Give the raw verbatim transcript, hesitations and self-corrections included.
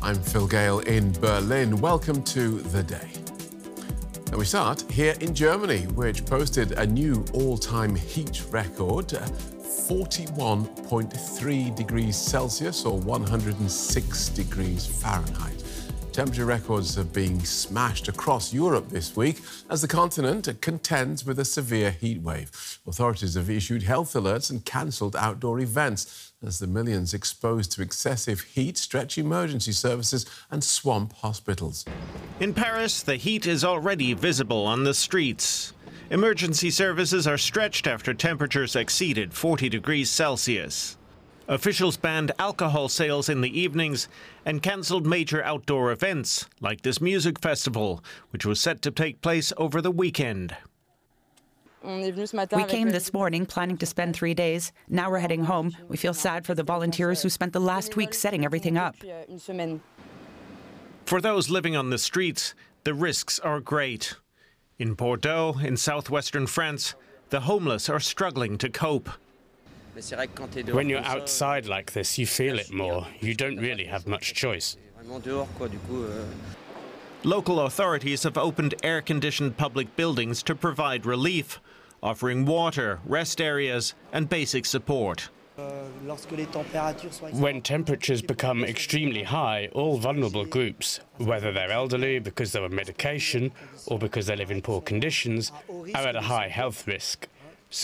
I'm Phil Gale in Berlin. Welcome to The Day. Now we start here in Germany, which posted a new all-time heat record, forty-one point three degrees Celsius or one hundred six degrees Fahrenheit. Temperature records are being smashed across Europe this week as the continent contends with a severe heat wave. Authorities have issued health alerts and cancelled outdoor events as the millions exposed to excessive heat stretch emergency services and swamp hospitals. In Paris, the heat is already visible on the streets. Emergency services are stretched after temperatures exceeded forty degrees Celsius. Officials banned alcohol sales in the evenings and cancelled major outdoor events, like this music festival, which was set to take place over the weekend. We came this morning planning to spend three days. Now we're heading home. We feel sad for the volunteers who spent the last week setting everything up. For those living on the streets, the risks are great. In Bordeaux, in southwestern France, the homeless are struggling to cope. When you're outside like this, you feel it more. You don't really have much choice. Local authorities have opened air-conditioned public buildings to provide relief, offering water, rest areas and basic support. When temperatures become extremely high, all vulnerable groups, whether they're elderly because they're on medication or because they live in poor conditions, are at a high health risk.